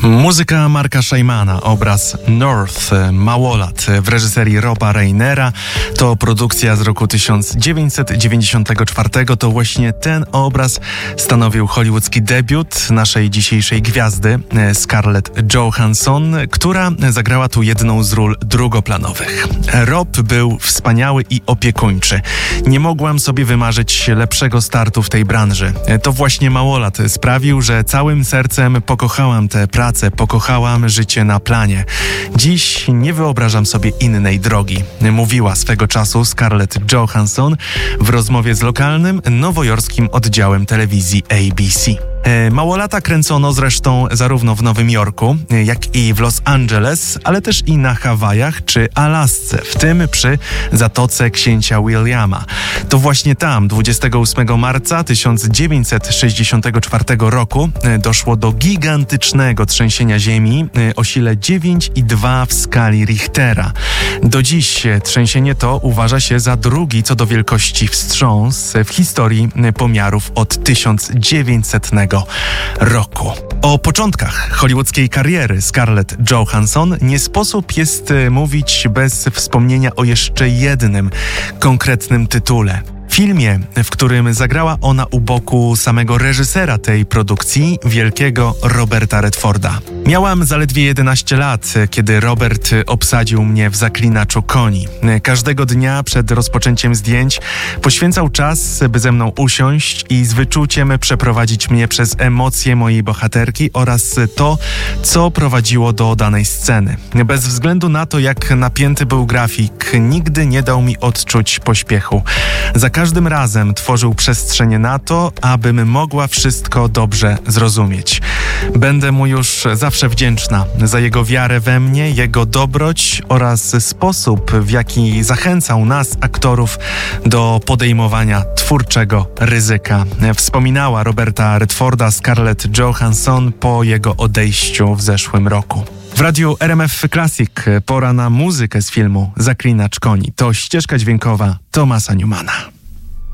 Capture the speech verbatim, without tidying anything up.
Muzyka Marka Szejmana, obraz North, Małolat w reżyserii Roba Reinera. To produkcja z roku tysiąc dziewięćset dziewięćdziesiątego czwartego. To właśnie ten obraz stanowił hollywoodzki debiut naszej dzisiejszej gwiazdy Scarlett Johansson, która zagrała tu jedną z ról drugoplanowych. Rob był wspaniały i opiekuńczy. Nie mogłam sobie wymarzyć lepszego startu w tej branży. To właśnie Małolat sprawił, że całym sercem pokochałam tę pracę. Pokochałam życie na planie. Dziś nie wyobrażam sobie innej drogi, mówiła swego czasu Scarlett Johansson w rozmowie z lokalnym, nowojorskim oddziałem telewizji A B C. Małolata kręcono zresztą zarówno w Nowym Jorku, jak i w Los Angeles, ale też i na Hawajach czy Alasce, w tym przy Zatoce Księcia Williama. To właśnie tam dwudziestego ósmego marca tysiąc dziewięćset sześćdziesiątego czwartego roku doszło do gigantycznego trzęsienia ziemi o sile dziewięć i dwa w skali Richtera. Do dziś trzęsienie to uważa się za drugi co do wielkości wstrząs w historii pomiarów od tysiąc dziewięćsetnego roku. O początkach hollywoodzkiej kariery Scarlett Johansson nie sposób jest mówić bez wspomnienia o jeszcze jednym konkretnym tytule. Filmie, w którym zagrała ona u boku samego reżysera tej produkcji, wielkiego Roberta Redforda. Miałam zaledwie jedenaście lat, kiedy Robert obsadził mnie w Zaklinaczu koni. Każdego dnia przed rozpoczęciem zdjęć poświęcał czas, by ze mną usiąść i z wyczuciem przeprowadzić mnie przez emocje mojej bohaterki oraz to, co prowadziło do danej sceny. Bez względu na to, jak napięty był grafik, nigdy nie dał mi odczuć pośpiechu. Za każdym razem tworzył przestrzeń na to, abym mogła wszystko dobrze zrozumieć. Będę mu już zawsze wdzięczna za jego wiarę we mnie, jego dobroć oraz sposób, w jaki zachęcał nas, aktorów, do podejmowania twórczego ryzyka. Wspominała Roberta Redforda Scarlett Johansson po jego odejściu w zeszłym roku. W radiu R M F Classic pora na muzykę z filmu Zaklinacz koni. To ścieżka dźwiękowa Thomasa Newmana.